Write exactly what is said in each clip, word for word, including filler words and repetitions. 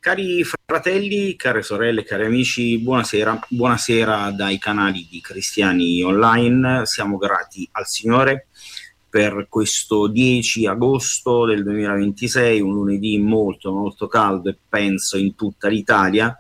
Cari fratelli, care sorelle, cari amici, buonasera, buonasera dai canali di Cristiani Online. Siamo grati al Signore per questo dieci agosto del duemilaventisei, un lunedì molto molto caldo e penso in tutta l'Italia,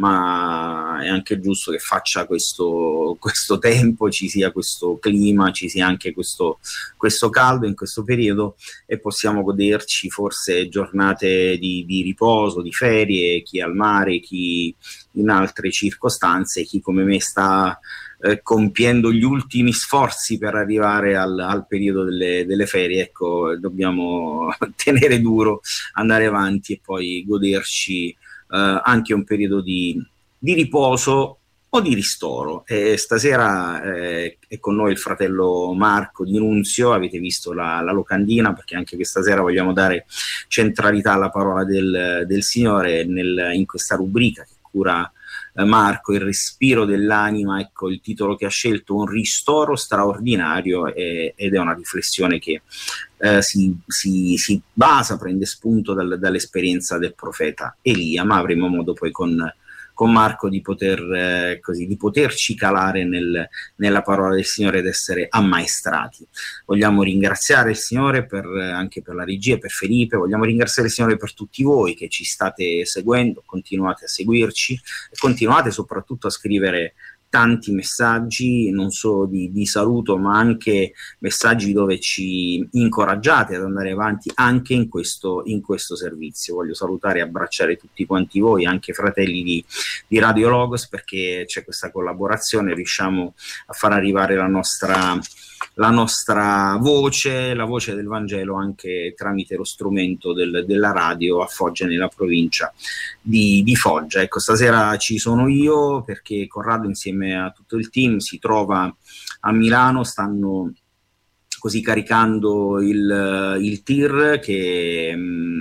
ma è anche giusto che faccia questo, questo tempo, ci sia questo clima, ci sia anche questo, questo caldo in questo periodo e possiamo goderci forse giornate di, di riposo, di ferie, chi al mare, chi in altre circostanze, chi come me sta eh, compiendo gli ultimi sforzi per arrivare al, al periodo delle, delle ferie. Ecco, dobbiamo tenere duro, andare avanti e poi goderci Uh, anche un periodo di, di riposo o di ristoro. E stasera eh, è con noi il fratello Marco Di Nunzio. Avete visto la, la locandina, perché anche questa sera vogliamo dare centralità alla parola del, del Signore nel, in questa rubrica che cura eh, Marco, il respiro dell'anima. Ecco il titolo che ha scelto: un ristoro straordinario, e, ed è una riflessione che Eh, si, si, si basa, prende spunto dal, dall'esperienza del profeta Elia, ma avremo modo poi con, con Marco di poter eh, così, di poterci calare nel, nella parola del Signore ed essere ammaestrati. Vogliamo ringraziare il Signore per, anche per la regia, per Felipe. Vogliamo ringraziare il Signore per tutti voi che ci state seguendo, continuate a seguirci e continuate soprattutto a scrivere tanti messaggi, non solo di, di saluto, ma anche messaggi dove ci incoraggiate ad andare avanti anche in questo, in questo servizio. Voglio salutare e abbracciare tutti quanti voi, anche fratelli di, di Radio Logos, perché c'è questa collaborazione, riusciamo a far arrivare la nostra, la nostra voce, la voce del Vangelo, anche tramite lo strumento del, della radio a Foggia, nella provincia di, di Foggia. Ecco, stasera ci sono io perché Corrado insieme a tutto il team si trova a Milano, stanno così caricando il, il tir che,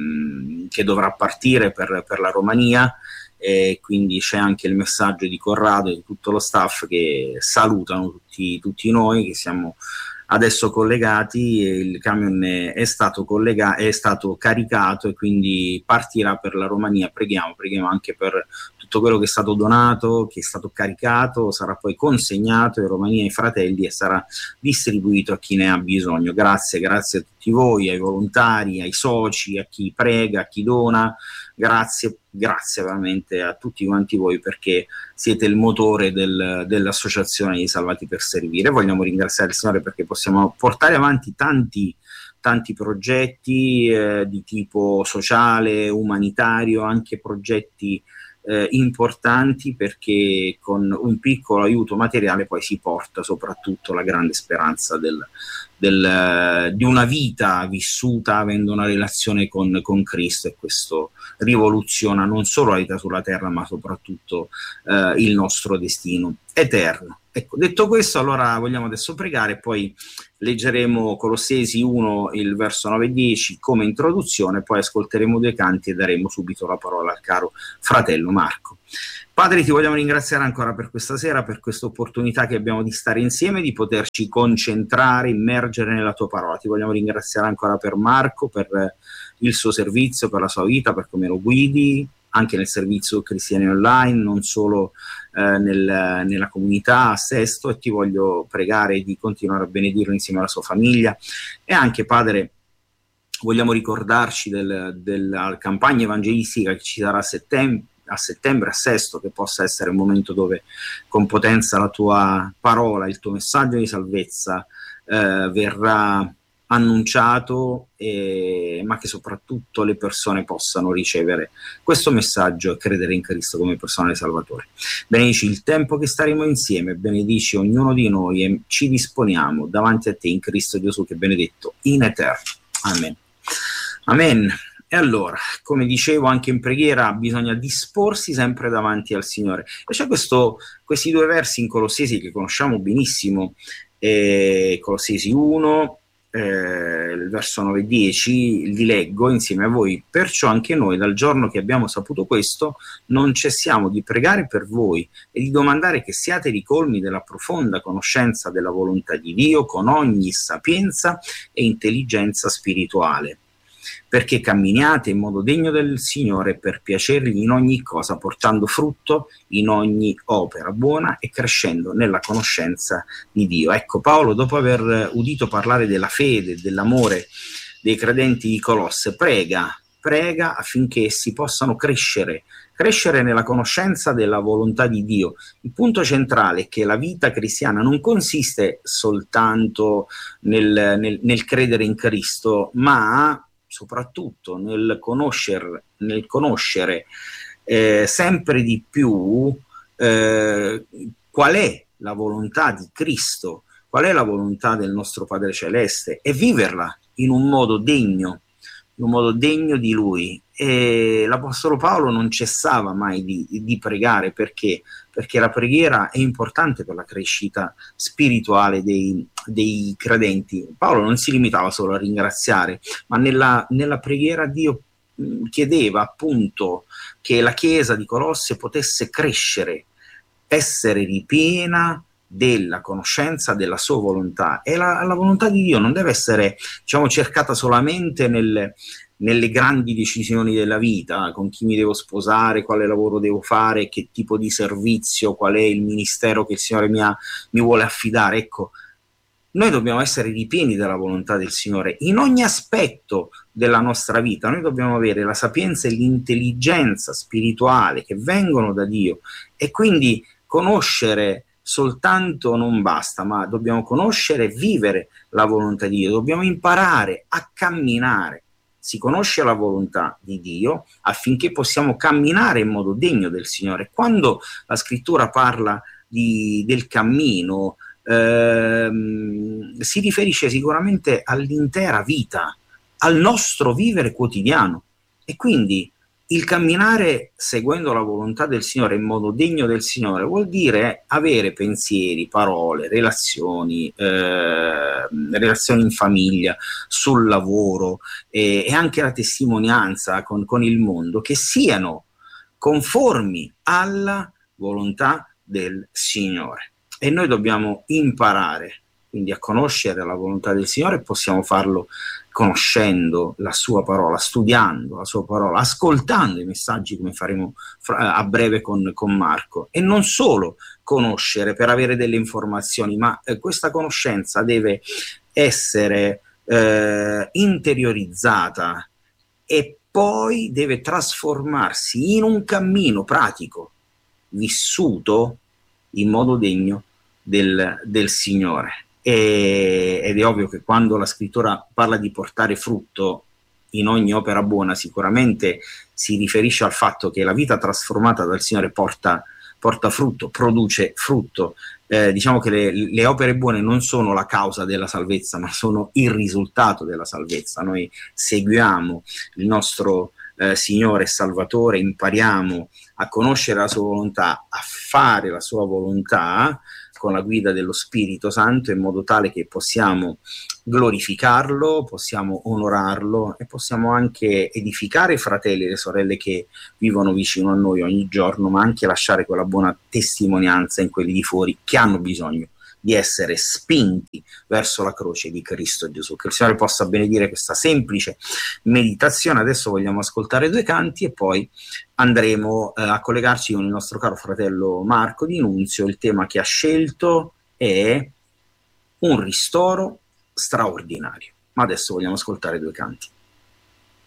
mh, che dovrà partire per, per la Romania, e quindi c'è anche il messaggio di Corrado e di tutto lo staff che salutano tutti, tutti noi che siamo adesso collegati. Il camion è stato collegato, è stato caricato e quindi partirà per la Romania. Preghiamo, preghiamo anche per tutto quello che è stato donato, che è stato caricato, sarà poi consegnato in Romania ai fratelli e sarà distribuito a chi ne ha bisogno. Grazie, grazie a tutti voi, ai volontari, ai soci, a chi prega, a chi dona. Grazie, grazie veramente a tutti quanti voi, perché siete il motore del, dell'associazione dei Salvati per Servire. Vogliamo ringraziare il Signore perché possiamo portare avanti tanti tanti progetti eh, di tipo sociale, umanitario, anche progetti eh, importanti, perché con un piccolo aiuto materiale poi si porta soprattutto la grande speranza del, del, di una vita vissuta avendo una relazione con, con Cristo, e questo rivoluziona non solo la vita sulla terra ma soprattutto eh, il nostro destino eterno. Ecco, detto questo, allora vogliamo adesso pregare e poi leggeremo Colossesi uno, il verso nove e dieci come introduzione, poi ascolteremo due canti e daremo subito la parola al caro fratello Marco. Padre, ti vogliamo ringraziare ancora per questa sera, per questa opportunità che abbiamo di stare insieme, di poterci concentrare, immergere nella tua parola. Ti vogliamo ringraziare ancora per Marco, per il suo servizio, per la sua vita, per come lo guidi, anche nel servizio Cristiani Online, non solo eh, nel, nella comunità a Sesto, e ti voglio pregare di continuare a benedirlo insieme alla sua famiglia. E anche, Padre, vogliamo ricordarci del, della campagna evangelistica che ci sarà a settembre, a settembre a Sesto, che possa essere un momento dove con potenza la tua parola, il tuo messaggio di salvezza eh, verrà annunciato, eh, ma che soprattutto le persone possano ricevere questo messaggio e credere in Cristo come personale Salvatore. Benedici il tempo che staremo insieme, benedici ognuno di noi e ci disponiamo davanti a te in Cristo Gesù, che è benedetto in eterno. Amen. Amen. E allora, come dicevo anche in preghiera, bisogna disporsi sempre davanti al Signore. E c'è questo, questi due versi in Colossesi che conosciamo benissimo, eh, Colossesi uno, eh, il verso nove e dieci, li leggo insieme a voi. Perciò anche noi, dal giorno che abbiamo saputo questo, non cessiamo di pregare per voi e di domandare che siate ricolmi della profonda conoscenza della volontà di Dio con ogni sapienza e intelligenza spirituale, perché camminiate in modo degno del Signore per piacergli in ogni cosa, portando frutto in ogni opera buona e crescendo nella conoscenza di Dio. Ecco, Paolo, dopo aver udito parlare della fede, dell'amore dei credenti di Colosse, prega, prega affinché essi possano crescere, crescere nella conoscenza della volontà di Dio. Il punto centrale è che la vita cristiana non consiste soltanto nel, nel, nel credere in Cristo, ma soprattutto nel conoscere, nel conoscere eh, sempre di più eh, qual è la volontà di Cristo, qual è la volontà del nostro Padre Celeste, e viverla in un modo degno, in un modo degno di Lui. E l'Apostolo Paolo non cessava mai di, di pregare, perché? Perché la preghiera è importante per la crescita spirituale dei, dei credenti. Paolo non si limitava solo a ringraziare, ma nella, nella preghiera Dio chiedeva appunto che la Chiesa di Colosse potesse crescere, essere ripiena della conoscenza della sua volontà. E la, la volontà di Dio non deve essere, diciamo, cercata solamente nel, nelle grandi decisioni della vita, con chi mi devo sposare, quale lavoro devo fare, che tipo di servizio, qual è il ministero che il Signore mi, ha, mi vuole affidare. Ecco, noi dobbiamo essere ripieni della volontà del Signore in ogni aspetto della nostra vita. Noi dobbiamo avere la sapienza e l'intelligenza spirituale che vengono da Dio, e quindi conoscere soltanto non basta, ma dobbiamo conoscere e vivere la volontà di Dio, dobbiamo imparare a camminare. Si conosce la volontà di Dio affinché possiamo camminare in modo degno del Signore. Quando la Scrittura parla di, del cammino, ehm, si riferisce sicuramente all'intera vita, al nostro vivere quotidiano, e quindi il camminare seguendo la volontà del Signore in modo degno del Signore vuol dire avere pensieri, parole, relazioni, eh, relazioni in famiglia, sul lavoro, eh, e anche la testimonianza con, con il mondo, che siano conformi alla volontà del Signore. E noi dobbiamo imparare quindi a conoscere la volontà del Signore, e possiamo farlo conoscendo la sua parola, studiando la sua parola, ascoltando i messaggi, come faremo a breve con, con Marco. E non solo conoscere per avere delle informazioni, ma eh, questa conoscenza deve essere eh, interiorizzata, e poi deve trasformarsi in un cammino pratico, vissuto in modo degno del, del Signore. E, ed è ovvio che quando la Scrittura parla di portare frutto in ogni opera buona, sicuramente si riferisce al fatto che la vita trasformata dal Signore porta, porta frutto, produce frutto. Eh, diciamo che le, le opere buone non sono la causa della salvezza, ma sono il risultato della salvezza. Noi seguiamo il nostro eh, Signore e Salvatore, impariamo a conoscere la sua volontà, a fare la sua volontà con la guida dello Spirito Santo, in modo tale che possiamo glorificarlo, possiamo onorarlo, e possiamo anche edificare i fratelli e le sorelle che vivono vicino a noi ogni giorno, ma anche lasciare quella buona testimonianza in quelli di fuori che hanno bisogno di essere spinti verso la croce di Cristo Gesù. Che il Signore possa benedire questa semplice meditazione. Adesso vogliamo ascoltare due canti e poi andremo eh, a collegarci con il nostro caro fratello Marco Di Nunzio. Il tema che ha scelto è un ristoro straordinario. Ma adesso vogliamo ascoltare due canti.